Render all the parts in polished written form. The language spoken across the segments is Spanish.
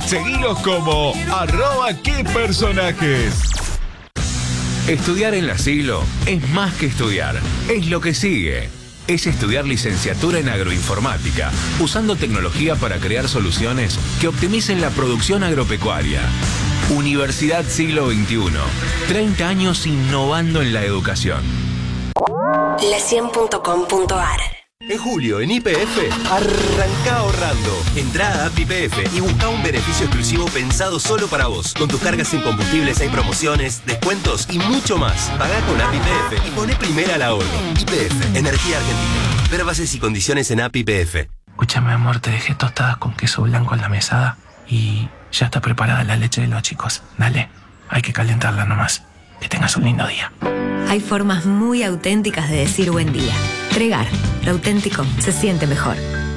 Seguilos como @quepersonajes. Estudiar en la Siglo es más que estudiar, es lo que sigue. Es estudiar licenciatura en agroinformática, usando tecnología para crear soluciones que optimicen la producción agropecuaria. Universidad Siglo XXI, 30 años innovando en la educación. La100.com.ar. En julio, en YPF, arranca ahorrando. Entrá a App YPF y busca un beneficio exclusivo pensado solo para vos. Con tus cargas en combustibles hay promociones, descuentos y mucho más. Pagá con App YPF y poné primera al ahorro. YPF, Energía Argentina. Ver bases y condiciones en App YPF. Escúchame, amor, te dejé tostadas con queso blanco en la mesada y ya está preparada la leche de los chicos. Dale, hay que calentarla nomás. Que tengas un lindo día. Hay formas muy auténticas de decir buen día. Tregar, lo auténtico se siente mejor.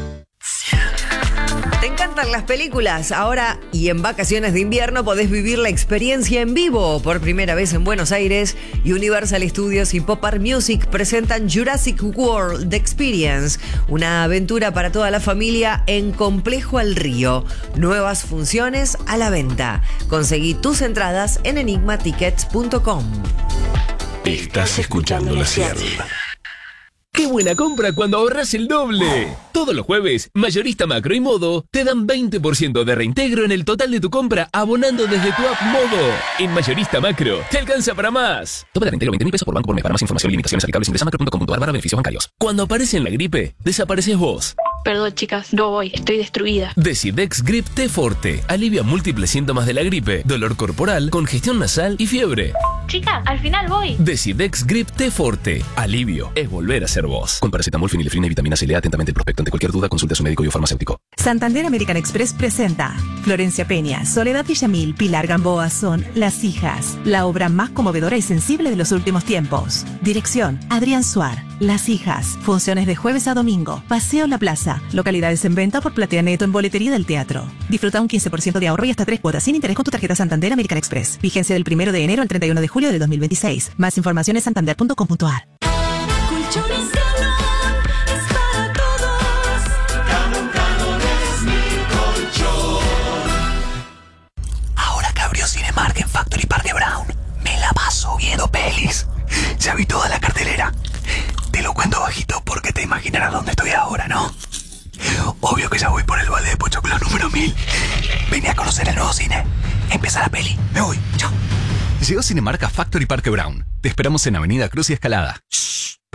¿Te encantan las películas? Ahora y en vacaciones de invierno podés vivir la experiencia en vivo. Por primera vez en Buenos Aires, Universal Studios y Pop Art Music presentan Jurassic World The Experience, una aventura para toda la familia en Complejo al Río. Nuevas funciones a la venta. Conseguí tus entradas en enigmatickets.com. Estás escuchando La Cielo. ¡Qué buena compra cuando ahorras el doble! Todos los jueves, Mayorista Macro y Modo te dan 20% de reintegro en el total de tu compra abonando desde tu app Modo. En Mayorista Macro, te alcanza para más. Tope de reintegro 20.000 pesos por banco por mes. Para más información y limitaciones aplicables ingresa macro.com.ar/beneficios bancarios. Cuando aparece en la gripe, desapareces vos. Perdón, chicas, no voy, estoy destruida. Decidex Grip T Forte alivia múltiples síntomas de la gripe, dolor corporal, congestión nasal y fiebre. Chicas, al final voy. Decidex Grip T Forte. Alivio es volver a ser vos. Con paracetamol, fenilefrina y vitamina C. Lea atentamente el prospecto. Ante cualquier duda, consulte a su médico y o farmacéutico. Santander American Express presenta Florencia Peña, Soledad Villamil, Pilar Gamboa son Las Hijas, la obra más conmovedora y sensible de los últimos tiempos. Dirección, Adrián Suar. Las Hijas, funciones de jueves a domingo. Paseo La Plaza, localidades en venta por Platea Neto en boletería del teatro. Disfruta un 15% de ahorro y hasta 3 cuotas sin interés con tu tarjeta Santander American Express. Vigencia del 1 de enero al 31 de julio de 2026. Más información en santander.com.ar. Ahora que abrió Cinemark en Factory Parque Brown, me la paso viendo pelis. Ya vi toda la cartelera. Te lo cuento bajito porque te imaginarás dónde estoy ahora, ¿no? Obvio que ya voy por el balde de Pochoclo número 1000. Vine a conocer el nuevo cine. Empieza la peli. Me voy. Chao. Llegó Cinemark a Factory Parque Brown. Te esperamos en Avenida Cruz y Escalada.